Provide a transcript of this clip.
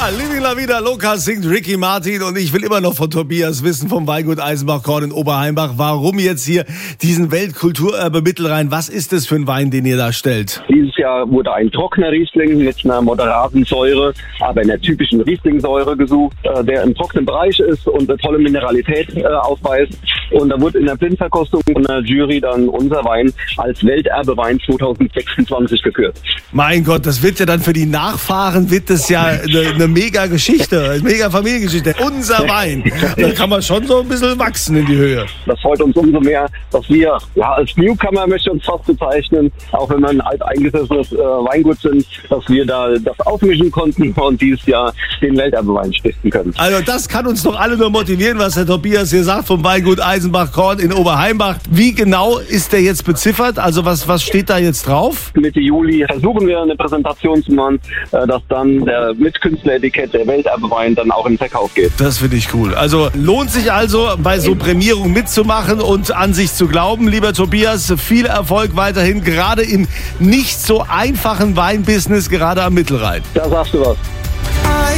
Ja, Living La Vida Loca singt Ricky Martin und ich will immer noch von Tobias wissen vom Weingut Eisenbach-Korn in Oberheimbach, warum jetzt hier diesen Weltkulturerbe Mittelrhein, was ist das für ein Wein, den ihr da stellt? Dieses Jahr wurde ein trockener Riesling mit einer moderaten Säure, aber in der typischen Riesling-Säure gesucht, der im trockenen Bereich ist und eine tolle Mineralität aufweist. Und da wurde in der Blindverkostung von der Jury dann unser Wein als Welterbewein 2026 gekürt. Mein Gott, das wird ja dann für die Nachfahren, wird das ja eine mega Geschichte, eine mega Familiengeschichte. Unser Wein, da kann man schon so ein bisschen wachsen in die Höhe. Das freut uns umso mehr, dass wir als Newcomer, möchte ich uns fast bezeichnen, auch wenn wir ein alteingesessenes Weingut sind, dass wir da das aufmischen konnten und dieses Jahr den Welterbewein stiften können. Also das kann uns doch alle nur motivieren, was der Tobias hier sagt vom Weingut Eisenbach-Korn in Oberheimbach. Wie genau ist der jetzt beziffert? Also was steht da jetzt drauf? Mitte Juli versuchen wir eine Präsentation zu machen, dass dann der mit Künstleretikett der Welterbewein dann auch im Verkauf geht. Das finde ich cool. Also lohnt sich also bei so Prämierungen mitzumachen und an sich zu glauben. Lieber Tobias, viel Erfolg weiterhin, gerade im nicht so einfachen Weinbusiness, gerade am Mittelrhein. Da sagst du was.